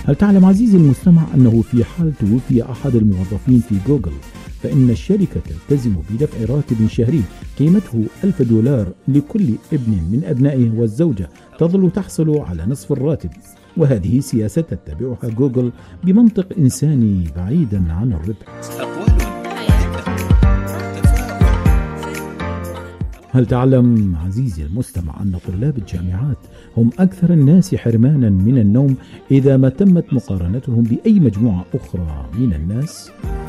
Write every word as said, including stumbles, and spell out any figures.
هل تعلم عزيزي المستمع أنه في حال توفي أحد الموظفين في جوجل فإن الشركة تلتزم بدفع راتب شهري قيمته ألف دولار لكل ابن من أبنائه، والزوجة تظل تحصل على نصف الراتب، وهذه سياسة تتبعها جوجل بمنطق إنساني بعيدا عن الربح. هل تعلم عزيزي المستمع أن طلاب الجامعات هم أكثر الناس حرمانا من النوم إذا ما تمت مقارنتهم بأي مجموعة أخرى من الناس؟